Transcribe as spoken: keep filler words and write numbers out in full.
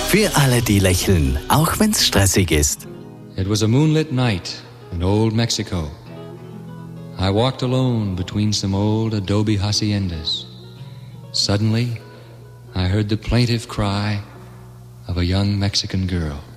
Für alle, die lächeln, auch wenn's stressig ist. It was a moonlit night in old Mexico. I walked alone between some old adobe haciendas. Suddenly, I heard the plaintive cry of a young Mexican girl.